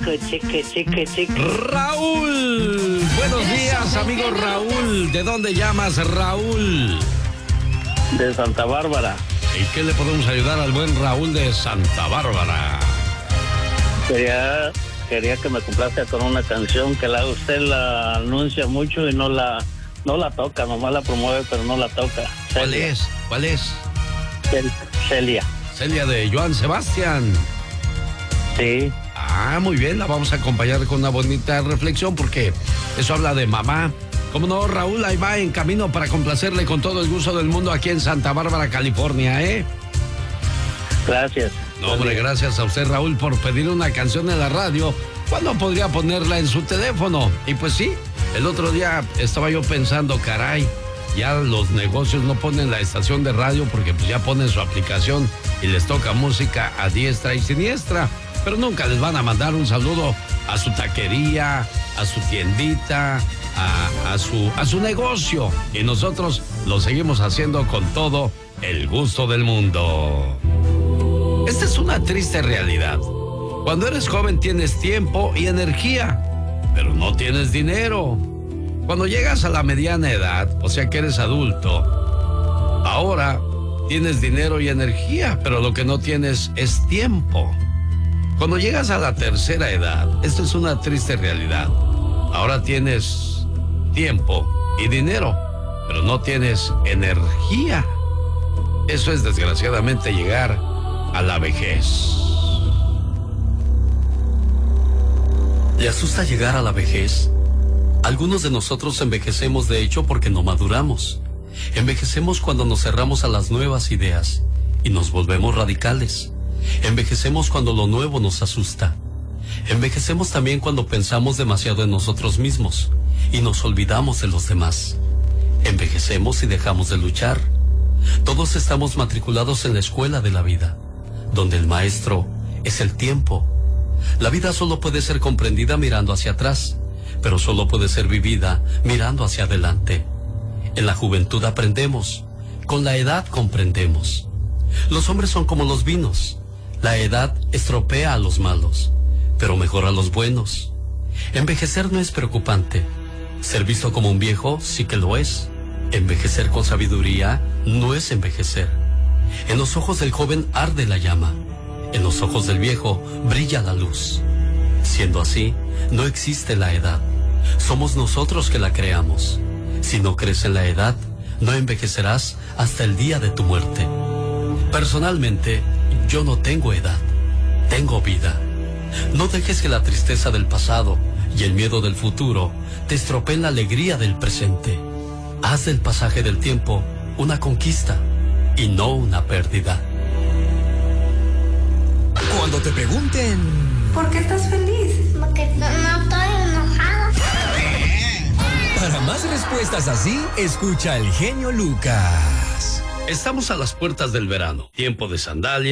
chico. Raúl, buenos días, amigo Raúl. ¿De dónde llamas, Raúl? De Santa Bárbara. ¿Y qué le podemos ayudar al buen Raúl de Santa Bárbara? Quería que me complazca con una canción que usted la anuncia mucho y no la toca, nomás la promueve, pero no la toca. Celia. ¿Cuál es? Celia. Celia de Joan Sebastián. Sí. Ah, muy bien, la vamos a acompañar con una bonita reflexión porque eso habla de mamá. ¿Cómo no, Raúl? Ahí va en camino para complacerle con todo el gusto del mundo aquí en Santa Bárbara, California, ¿eh? Gracias. No, hombre, gracias a usted, Raúl, por pedir una canción en la radio. ¿Cuándo podría ponerla en su teléfono? Y pues sí, el otro día estaba yo pensando, caray, ya los negocios no ponen la estación de radio porque pues ya ponen su aplicación y les toca música a diestra y siniestra. Pero nunca les van a mandar un saludo a su taquería, a su tiendita, a su negocio. Y nosotros lo seguimos haciendo con todo el gusto del mundo. Esta es una triste realidad. Cuando eres joven tienes tiempo y energía, pero no tienes dinero. Cuando llegas a la mediana edad, o sea que eres adulto, ahora tienes dinero y energía, pero lo que no tienes es tiempo. Cuando llegas a la tercera edad, esto es una triste realidad. Ahora tienes tiempo y dinero, pero no tienes energía. Eso es desgraciadamente llegar a la vejez. ¿Le asusta llegar a la vejez? Algunos de nosotros envejecemos de hecho porque no maduramos. Envejecemos cuando nos cerramos a las nuevas ideas y nos volvemos radicales. Envejecemos cuando lo nuevo nos asusta. Envejecemos también cuando pensamos demasiado en nosotros mismos y nos olvidamos de los demás. Envejecemos y dejamos de luchar. Todos estamos matriculados en la escuela de la vida, donde el maestro es el tiempo. La vida solo puede ser comprendida mirando hacia atrás, pero solo puede ser vivida mirando hacia adelante. En la juventud aprendemos, con la edad comprendemos. Los hombres son como los vinos. La edad estropea a los malos, pero mejora a los buenos. Envejecer no es preocupante. Ser visto como un viejo sí que lo es. Envejecer con sabiduría no es envejecer. En los ojos del joven arde la llama. En los ojos del viejo brilla la luz. Siendo así, no existe la edad. Somos nosotros que la creamos. Si no crees en la edad, no envejecerás hasta el día de tu muerte. Personalmente, yo no tengo edad, tengo vida. No dejes que la tristeza del pasado y el miedo del futuro te estropeen la alegría del presente. Haz del pasaje del tiempo una conquista y no una pérdida. Cuando te pregunten... ¿Por qué estás feliz? Porque no estoy enojada. Para más respuestas así, escucha al genio Lucas. Estamos a las puertas del verano, tiempo de sandalias.